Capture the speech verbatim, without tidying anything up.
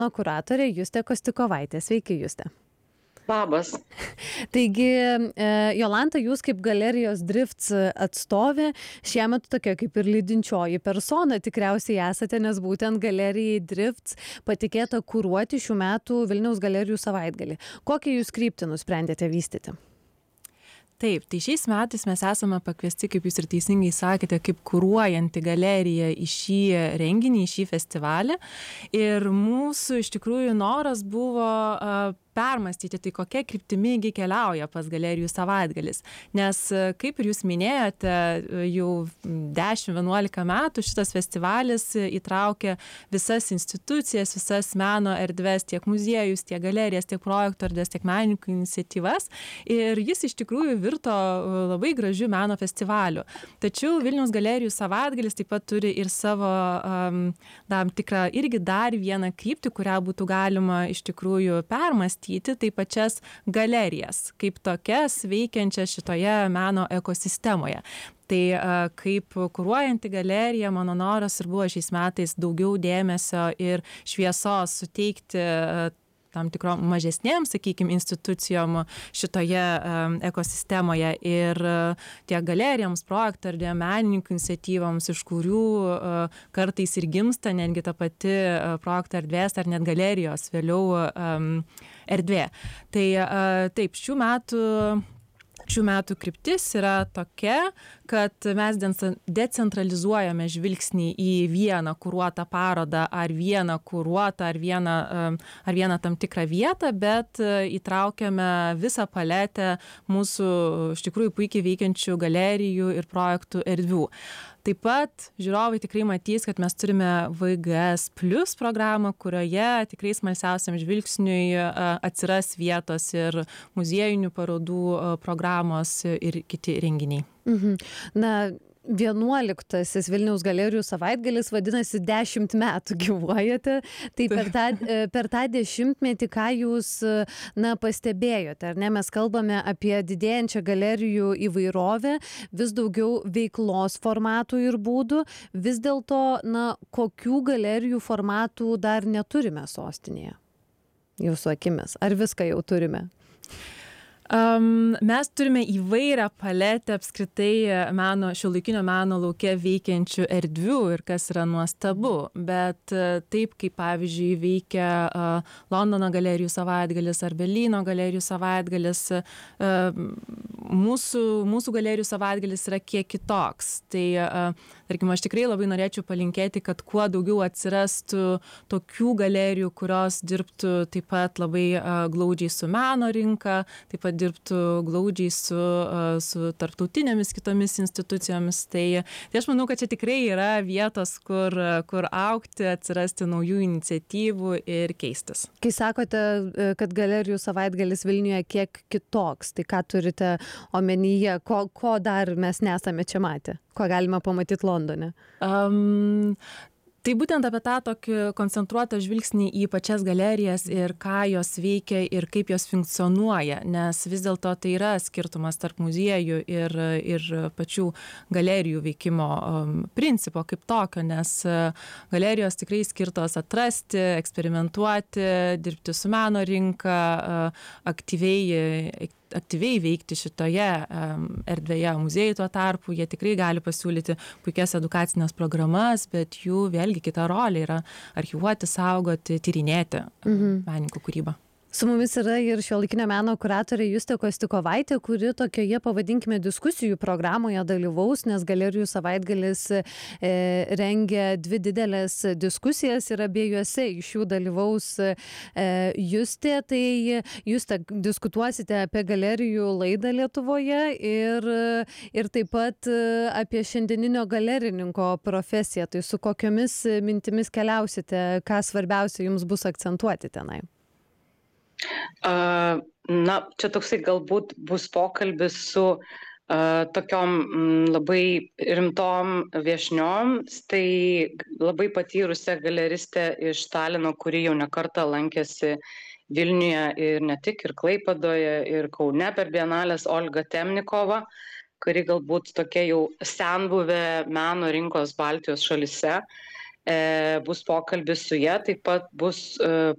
kuratorė Justė Kostikovaitė. Sveiki, Justė. Labas. Taigi, Jolanta, jūs kaip galerijos Drifts atstovė, šiemet tokia kaip ir lydinčioji persona tikriausiai esate, nes būtent galerijai Drifts patikėta kuruoti šių metų Vilniaus galerijų savaitgalį. Kokią jūs kryptį nusprendėte vystyti? Taip, tai šiais metais mes esame pakviesti, kaip jūs ir teisingai sakėte, kaip kuruojanti galerija į šį renginį, į šį festivalį. Ir mūsų iš tikrųjų noras buvo uh, permastyti, tai kokia kryptimi keliauja pas galerijų savaitgalis. Nes, kaip ir jūs minėjote, jau dešimt vienuolika metų šitas festivalis įtraukia visas institucijas, visas meno erdves, tiek muziejus, tiek galerijas, tiek projektų erdves, tiek menininkų iniciatyvas. Ir jis iš tikrųjų virto labai gražių meno festivalių. Tačiau Vilniaus galerijų savaitgalis taip pat turi ir savo um, tam tikrą irgi dar vieną kryptį, kurią būtų galima iš tikrųjų permastyti. Tai pačias galerijas, kaip tokias veikiančias šitoje meno ekosistemoje. Tai kaip kuruojanti galerija, mano noras ir buvo šiais metais daugiau dėmesio ir šviesos suteikti tam tikrom mažesnėm, sakykime, institucijom šitoje um, ekosistemoje ir uh, tiek galerijoms, projektų ar menininkų iniciatyvoms, iš kurių uh, kartais ir gimsta netgi ta pati uh, projektų erdvės ar net galerijos vėliau um, erdvė. Tai uh, taip, šių metų Šių metų kryptis yra tokia, kad mes decentralizuojame žvilgsnį į vieną kuruotą parodą ar vieną kuruotą ar vieną, ar vieną tam tikrą vietą, bet įtraukiame visą paletę mūsų iš tikrųjų puikiai veikiančių galerijų ir projektų erdvių. Taip pat žiūrovai tikrai matys, kad mes turime V G S plus programą, kurioje tikrai smalsiausiam žvilgsniui atsiras vietos ir muziejinių parodų programos ir kiti renginiai. Mhm. Na, vienuoliktasis Vilniaus galerijų savaitgalis vadinasi dešimt metų gyvuojate. Tai per tą, per tą dešimtmetį, ką jūs na, pastebėjote, ar ne? Mes kalbame apie didėjančią galerijų įvairovę, vis daugiau veiklos formatų ir būdų. Vis dėlto, na, kokių galerijų formatų dar neturime sostinėje? Jūsų akimis. Ar viską jau turime? Um, mes turime įvairią paletę apskritai meno, šiuolaikinio meno lauke veikiančių erdvių ir kas yra nuostabu, bet uh, taip kaip pavyzdžiui veikia uh, Londono galerijų savaitgalis ar Berlyno galerijų savaitgalis, uh, mūsų, mūsų galerijų savaitgalis yra kiek kitoks. Tai, uh, tarkim, aš tikrai labai norėčiau palinkėti, kad kuo daugiau atsirastų tokių galerijų, kurios dirbtų taip pat labai uh, glaudžiai su meno rinka, taip pat dirbtų glaudžiai su, su tarptautinėmis kitomis institucijomis. Tai, tai aš manau, kad čia tikrai yra vietos, kur, kur augti, atsirasti naujų iniciatyvų ir keistis. Kai sakote, kad galerijų savaitgalis Vilniuje kiek kitoks, tai ką turite omenyje, ko, ko dar mes nesame čia matę? Ko galime pamatyti Londone? Um, Tai būtent apie tą tokį koncentruotą žvilgsnį į pačias galerijas ir ką jos veikia ir kaip jos funkcionuoja, nes vis dėlto tai yra skirtumas tarp muziejų ir, ir pačių galerijų veikimo um, principo kaip tokio, nes uh, galerijos tikrai skirtos atrasti, eksperimentuoti, dirbti su meno rinka, uh, aktyviai aktyviai veikti šitoje um, erdvėje. Muziejai tuo tarpu, jie tikrai gali pasiūlyti puikias edukacinės programas, bet jų vėlgi kita rolė yra archyvuoti, saugoti, tyrinėti mhm. menininkų kūrybą. Su mumis yra ir šiuolaikinio meno kuratorė Justė Kostikovaitė, kuri tokioje, pavadinkime, diskusijų programoje dalyvaus, nes galerijų savaitgalis e, rengia dvi didelės diskusijas ir abiejuose iš jų dalyvaus e, Justė. Tai Justė, diskutuosite apie galerijų laidą Lietuvoje ir, ir taip pat apie šiandieninio galerininko profesiją. Tai su kokiomis mintimis keliausite, ką svarbiausia jums bus akcentuoti tenai? Uh, na, čia toksai galbūt bus pokalbis su uh, tokiom m, labai rimtom viešniom, tai labai patyrusią galeristę iš Talino, kuri jau ne kartą lankėsi Vilniuje ir ne tik, ir Klaipėdoje, ir Kaune per Bienalės, Olga Temnikova, kuri galbūt tokia jau senbuvė meno rinkos Baltijos šalyse. E, bus pokalbis su ja, taip pat bus e,